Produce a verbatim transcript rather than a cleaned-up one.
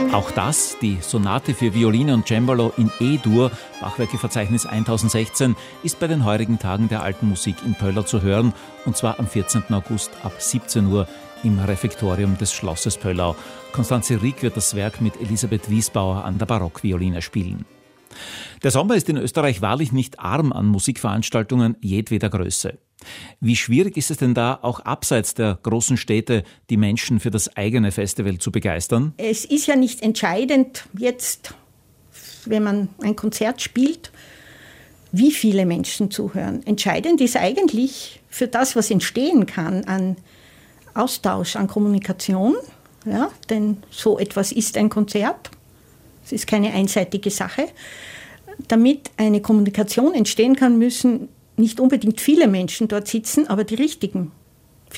Auch das, die Sonate für Violine und Cembalo in E-Dur, Bachwerkeverzeichnis eintausendsechzehn, ist bei den heurigen Tagen der alten Musik in Pöller zu hören, und zwar am vierzehnten August ab siebzehn Uhr im Refektorium des Schlosses Pöllau. Konstanze Rieck wird das Werk mit Elisabeth Wiesbauer an der Barockvioline spielen. Der Sommer ist in Österreich wahrlich nicht arm an Musikveranstaltungen jedweder Größe. Wie schwierig ist es denn da, auch abseits der großen Städte, die Menschen für das eigene Festival zu begeistern? Es ist ja nicht entscheidend jetzt, wenn man ein Konzert spielt, wie viele Menschen zuhören. Entscheidend ist eigentlich für das, was entstehen kann an Austausch, an Kommunikation. Ja, denn so etwas ist ein Konzert. Es ist keine einseitige Sache. Damit eine Kommunikation entstehen kann, müssen nicht unbedingt viele Menschen dort sitzen, aber die richtigen.